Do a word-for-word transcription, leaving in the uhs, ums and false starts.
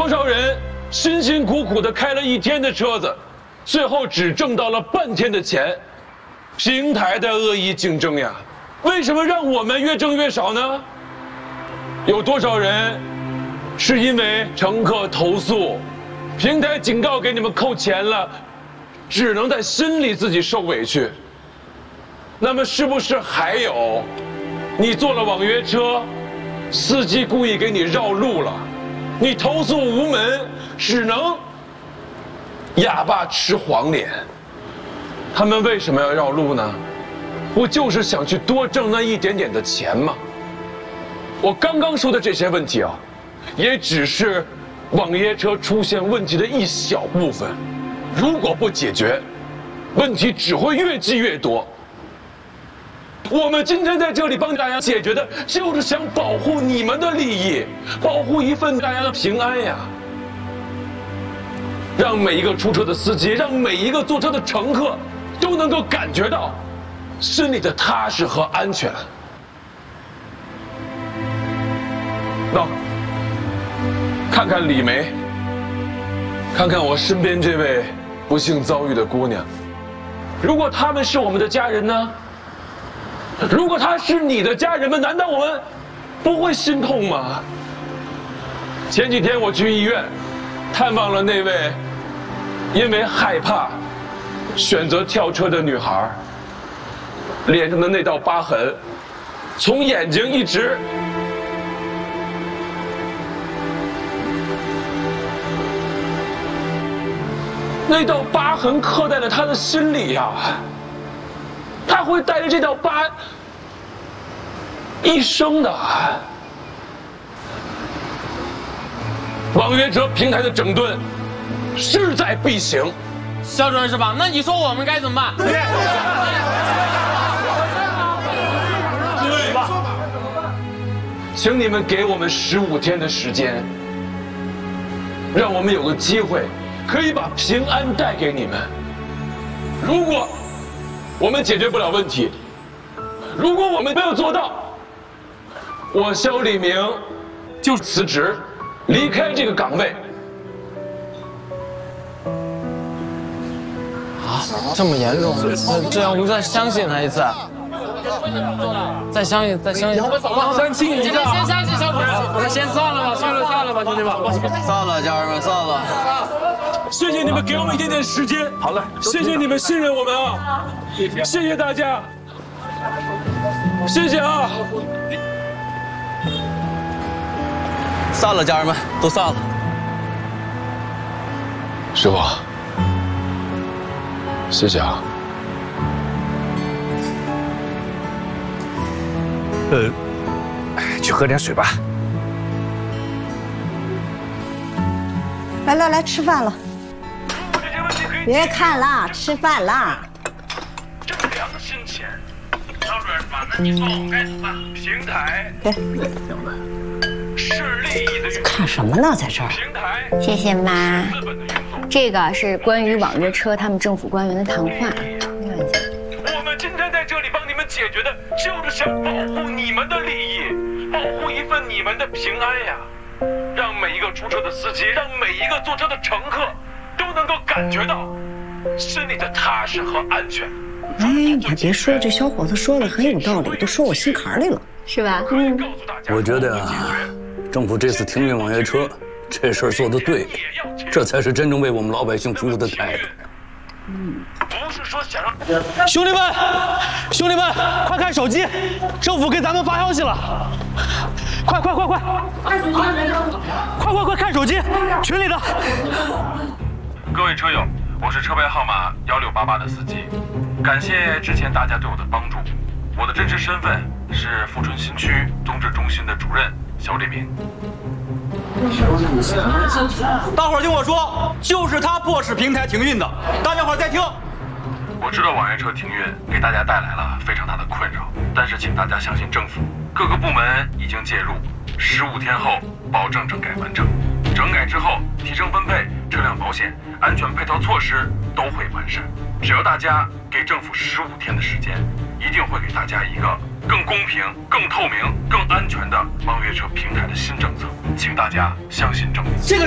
多少人辛辛苦苦的开了一天的车子，最后只挣到了半天的钱。平台的恶意竞争呀，为什么让我们越挣越少呢？有多少人是因为乘客投诉，平台警告给你们扣钱了，只能在心里自己受委屈？那么是不是还有，你坐了网约车，司机故意给你绕路了，你投诉无门，只能哑巴吃黄连？他们为什么要绕路呢？不就是想去多挣那一点点的钱吗？我刚刚说的这些问题啊，也只是网约车出现问题的一小部分。如果不解决，问题只会越积越多。我们今天在这里帮大家解决的，就是想保护你们的利益，保护一份大家的平安呀。让每一个出车的司机，让每一个坐车的乘客，都能够感觉到心里的踏实和安全。那看看李梅，看看我身边这位不幸遭遇的姑娘，如果他们是我们的家人呢？如果他是你的家人们，难道我们不会心痛吗？前几天我去医院探望了那位因为害怕选择跳车的女孩，脸上的那道疤痕，从眼睛一直那道疤痕刻在了她的心里呀，她会带着这道疤一生的。网约车平台的整顿势在必行。 肖主任是吧？那你说我们该怎么办？对， 请你们给我们十五天的时间，让我们有个机会，可以把平安带给你们。如果我们解决不了问题，如果我们没有做到，我肖立明就辞职，离开这个岗位。 啊，这么严重？那这样我们再相信他一次，再相信，再相信。 相信一下， 先相信肖主任，那先算了吧，算了算了吧，兄弟们， 算了，家人们，算了。 谢谢你们给我们一点点时间。好了，谢谢你们信任我们啊！谢谢大家，谢谢啊！ 散了，家人们，都散了。 师傅，谢谢啊。 呃，去喝点水吧。 来来来，吃饭了。别看了，吃饭了。 这良心钱，肖主任是吧？那你说我该怎么办？平台给， 是利益的运看什么呢？在这儿。 平台， 谢谢妈。 资本的运作。 这个是关于网约车他们政府官员的谈话。 我们今天在这里帮你们解决的，就是想保护你们的利益，保护一份你们的平安呀。让每一个出车的司机，让每一个坐车的乘客，都能够感觉到心里的踏实和安全。 哎，你还别说，这小伙子说的很有道理，都说我心坎里了， 是吧？ 嗯。 我觉得啊，政府这次停运网约车，这事儿做得对，这才是真正为我们老百姓服务的态度。 嗯，不是说想让兄弟们，兄弟们，快看手机，政府给咱们发消息了，快快快快，快快快看手机，群里的。 各位车友，我是车牌号码幺六八八的司机，感谢之前大家对我的帮助。我的真实身份是富春新区冬至中心的主任肖立明。 大伙儿听我说，就是他迫使平台停运的。大家伙儿再听。 我知道网约车停运给大家带来了非常大的困扰，但是请大家相信政府，各个部门已经介入，十五天后保证整改完成。整改之后，提升分配、车辆保险、安全配套措施都会完善。只要大家给政府十五天的时间，一定会给大家一个更公平、更透明、更安全的网约车平台的新政策。请大家相信政府。这个。